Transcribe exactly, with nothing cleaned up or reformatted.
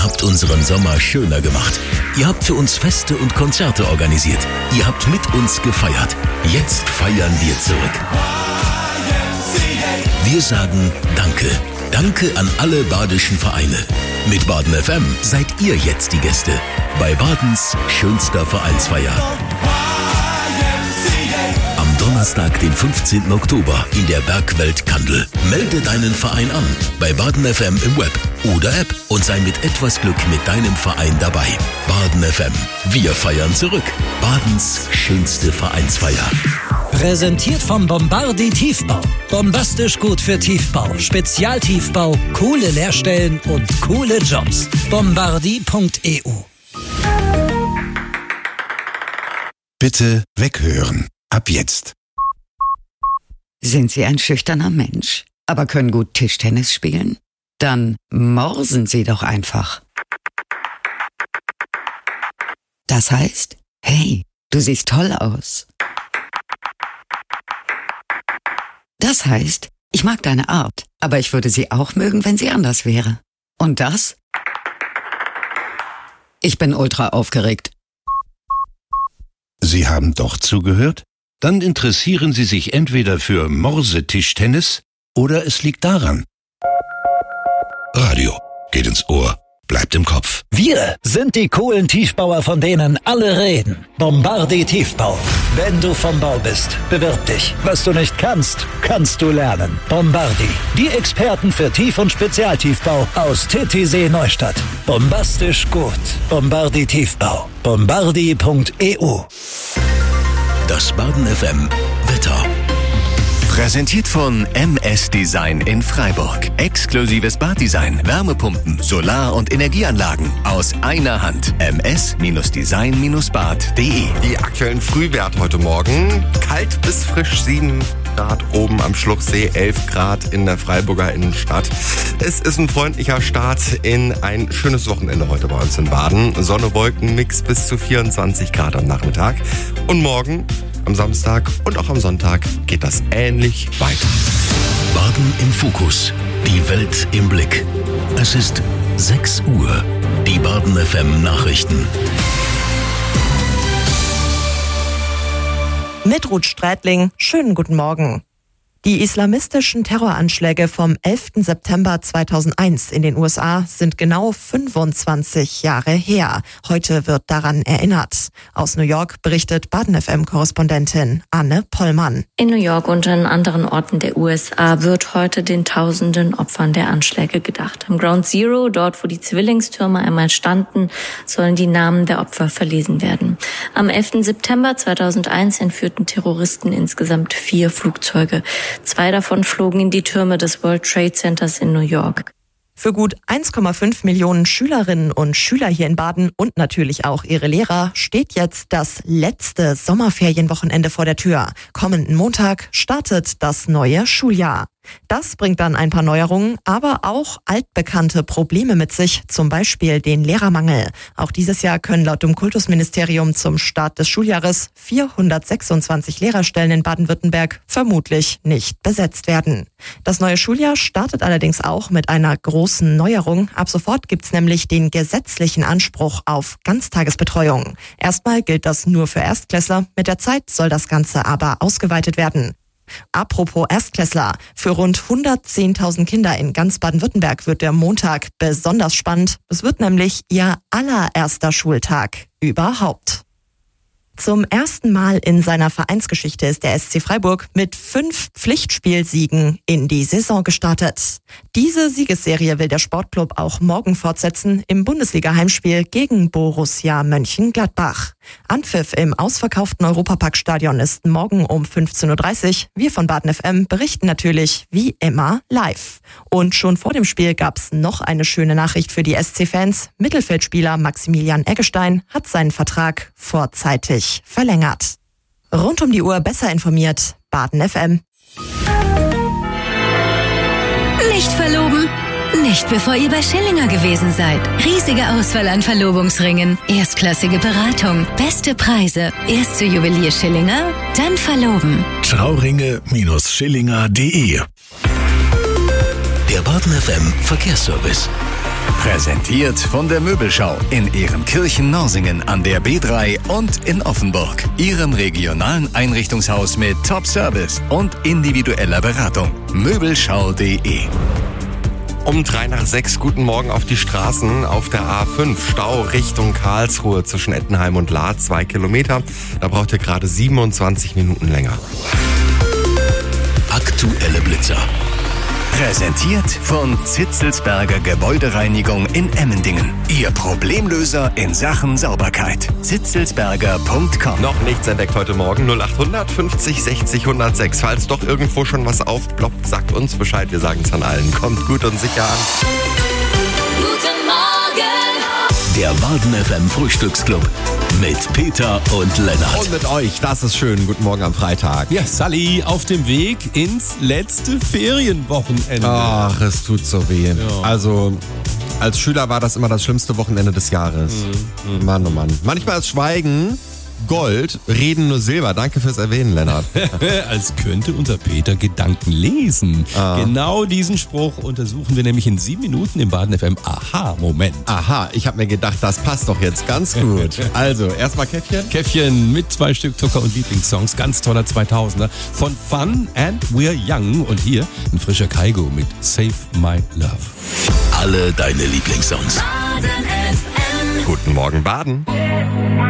habt unseren Sommer schöner gemacht. Ihr habt für uns Feste und Konzerte organisiert. Ihr habt mit uns gefeiert. Jetzt feiern wir zurück. Wir sagen Danke. Danke an alle badischen Vereine. Mit Baden F M seid ihr jetzt die Gäste bei Badens schönster Vereinsfeier. Am Donnerstag, den fünfzehnten Oktober in der Bergwelt Kandel. Melde deinen Verein an bei Baden F M im Web oder App und sei mit etwas Glück mit deinem Verein dabei. Baden F M. Wir feiern zurück. Badens schönste Vereinsfeier. Präsentiert vom Bombardi Tiefbau. Bombastisch gut für Tiefbau, Spezialtiefbau, coole Leerstellen und coole Jobs. Bombardi punkt e u. Bitte weghören. Ab jetzt. Sind Sie ein schüchterner Mensch, aber können gut Tischtennis spielen? Dann morsen Sie doch einfach. Das heißt, hey, du siehst toll aus. Das heißt, ich mag deine Art, aber ich würde sie auch mögen, wenn sie anders wäre. Und das? Ich bin ultra aufgeregt. Sie haben doch zugehört? Dann interessieren Sie sich entweder für Morsetischtennis oder es liegt daran. Radio geht ins Ohr, bleibt im Kopf. Wir sind die coolen Tiefbauer, von denen alle reden. Bombardi Tiefbau. Wenn du vom Bau bist, bewirb dich. Was du nicht kannst, kannst du lernen. Bombardi. Die Experten für Tief- und Spezialtiefbau aus Titisee Neustadt. Bombastisch gut. Bombardi Tiefbau. Bombardi punkt e u. Das Baden F M Wetter. Präsentiert von M S Design in Freiburg. Exklusives Baddesign, Wärmepumpen, Solar- und Energieanlagen aus einer Hand. m s design bad punkt d e. Die aktuellen Frühwerte heute Morgen. Kalt bis frisch, sieben Grad oben am Schluchsee, elf Grad in der Freiburger Innenstadt. Es ist ein freundlicher Start in ein schönes Wochenende heute bei uns in Baden. Sonne, Wolken, Mix bis zu vierundzwanzig Grad am Nachmittag. Und morgen, am Samstag und auch am Sonntag geht das ähnlich weiter. Baden im Fokus. Die Welt im Blick. Es ist sechs Uhr. Die Baden F M Nachrichten. Mit Ruth Strätling, schönen guten Morgen. Die islamistischen Terroranschläge vom elften September zweitausendeins in den U S A sind genau fünfundzwanzig Jahre her. Heute wird daran erinnert. Aus New York berichtet Baden F M-Korrespondentin Anne Pollmann. In New York und an anderen Orten der U S A wird heute den tausenden Opfern der Anschläge gedacht. Am Ground Zero, dort wo die Zwillingstürme einmal standen, sollen die Namen der Opfer verlesen werden. Am elften September zweitausendeins entführten Terroristen insgesamt vier Flugzeuge. Zwei davon flogen in die Türme des World Trade Centers in New York. Für gut eins Komma fünf Millionen Schülerinnen und Schüler hier in Baden und natürlich auch ihre Lehrer steht jetzt das letzte Sommerferienwochenende vor der Tür. Kommenden Montag startet das neue Schuljahr. Das bringt dann ein paar Neuerungen, aber auch altbekannte Probleme mit sich, zum Beispiel den Lehrermangel. Auch dieses Jahr können laut dem Kultusministerium zum Start des Schuljahres vierhundertsechsundzwanzig Lehrerstellen in Baden-Württemberg vermutlich nicht besetzt werden. Das neue Schuljahr startet allerdings auch mit einer großen Neuerung. Ab sofort gibt's nämlich den gesetzlichen Anspruch auf Ganztagesbetreuung. Erstmal gilt das nur für Erstklässler, mit der Zeit soll das Ganze aber ausgeweitet werden. Apropos Erstklässler, für rund hundertzehntausend Kinder in ganz Baden-Württemberg wird der Montag besonders spannend. Es wird nämlich ihr allererster Schultag überhaupt. Zum ersten Mal in seiner Vereinsgeschichte ist der S C Freiburg mit fünf Pflichtspielsiegen in die Saison gestartet. Diese Siegesserie will der Sportclub auch morgen fortsetzen im Bundesliga-Heimspiel gegen Borussia Mönchengladbach. Anpfiff im ausverkauften Europaparkstadion ist morgen um fünfzehn Uhr dreißig. Wir von Baden F M berichten natürlich wie immer live. Und schon vor dem Spiel gab's noch eine schöne Nachricht für die S C-Fans. Mittelfeldspieler Maximilian Eggestein hat seinen Vertrag vorzeitig verlängert. Rund um die Uhr besser informiert, Baden F M. Nicht verloben? Nicht bevor ihr bei Schillinger gewesen seid. Riesige Auswahl an Verlobungsringen, erstklassige Beratung, beste Preise. Erst zu Juwelier Schillinger, dann verloben. Trauringe Schillinger punkt de. Der Baden F M Verkehrsservice. Präsentiert von der Möbelschau in Ehrenkirchen-Norsingen an der B drei und in Offenburg. Ihrem regionalen Einrichtungshaus mit Top-Service und individueller Beratung. Möbelschau punkt de. Um drei nach sechs, guten Morgen auf die Straßen. Auf der A fünf, Stau Richtung Karlsruhe zwischen Ettenheim und Lahr, zwei Kilometer. Da braucht ihr gerade siebenundzwanzig Minuten länger. Aktuelle Blitzer. Präsentiert von Zitzelsberger Gebäudereinigung in Emmendingen. Ihr Problemlöser in Sachen Sauberkeit. zitzelsberger punkt com. Noch nichts entdeckt heute Morgen. null achthundert fünfzig sechzig hundertsechs. Falls doch irgendwo schon was aufploppt, sagt uns Bescheid. Wir sagen es an allen. Kommt gut und sicher an. Guten Morgen. Der Baden F M Frühstücksclub mit Peter und Lennart. Und mit euch, das ist schön. Guten Morgen am Freitag. Ja, Sally auf dem Weg ins letzte Ferienwochenende. Ach, es tut so weh. Ja. Also, als Schüler war das immer das schlimmste Wochenende des Jahres. Mhm. Mann, oh Mann. Manchmal ist Schweigen Gold, Reden nur Silber. Danke fürs Erwähnen, Lennart. Als könnte unser Peter Gedanken lesen. Ah. Genau diesen Spruch untersuchen wir nämlich in sieben Minuten im Baden F M. Aha-Moment. Aha, ich habe mir gedacht, das passt doch jetzt ganz gut. Also, erstmal Käffchen. Käffchen mit zwei Stück Zucker und Lieblingssongs. Ganz toller zweitausender von Fun and We're Young. Und hier ein frischer Kaigo mit Save My Love. Alle deine Lieblingssongs. Guten Morgen, Baden.